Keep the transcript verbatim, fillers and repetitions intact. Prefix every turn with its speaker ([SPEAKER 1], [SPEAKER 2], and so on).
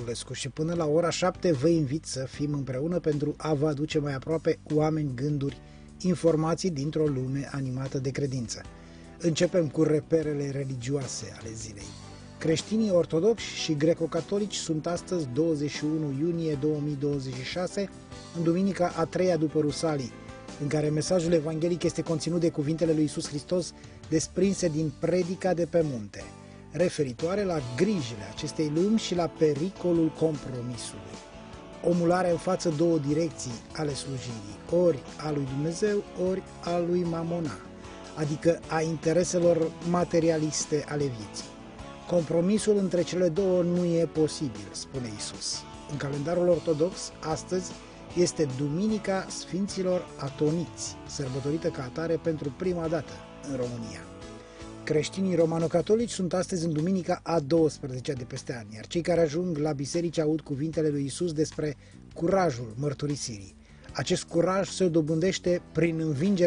[SPEAKER 1] Radulescu și până la ora șapte vă invit să fim împreună pentru a vă aduce mai aproape oameni, gânduri, informații dintr-o lume animată de credință. Începem cu reperele religioase ale zilei. Creștinii ortodoxi și greco-catolici sunt astăzi douăzeci și unu iunie două mii douăzeci și șase, în duminica a treia după Rusalii, în care mesajul evanghelic este conținut de cuvintele lui Iisus Hristos desprinse din predica de pe munte, referitoare la grijile acestei lumi și la pericolul compromisului. Omul are în față două direcții ale slujirii, ori a lui Dumnezeu, ori a lui Mamona, adică a intereselor materialiste ale vieții. Compromisul între cele două nu e posibil, spune Iisus. În calendarul ortodox, astăzi este Duminica Sfinților Atoniți, sărbătorită ca atare pentru prima dată în România. Creștinii romano-catolici sunt astăzi în Duminica a douăsprezecea de peste an, iar cei care ajung la biserici aud cuvintele lui Iisus despre curajul mărturisirii. Acest curaj se dobândește prin învingerea